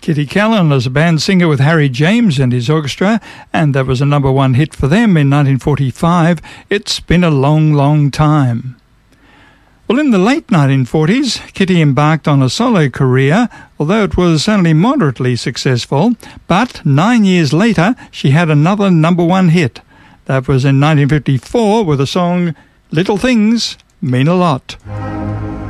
Kitty Callan as a band singer with Harry James and his orchestra, and that was a number one hit for them in 1945, It's Been a Long, Long Time. Well, in the late 1940s, Kitty embarked on a solo career, although it was only moderately successful, but 9 years later she had another number one hit. That was in 1954 with the song Little Things Mean a Lot.